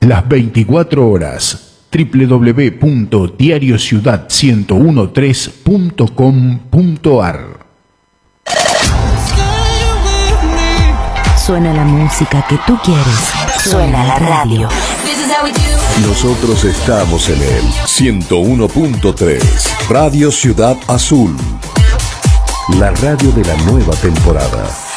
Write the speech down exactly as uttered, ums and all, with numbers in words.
las veinticuatro horas. doble u doble u doble u punto diario ciudad ciento trece punto com punto a r. Suena la música que tú quieres. Suena la radio. Nosotros estamos en el ciento uno punto tres. Radio Ciudad Azul. La radio de la nueva temporada.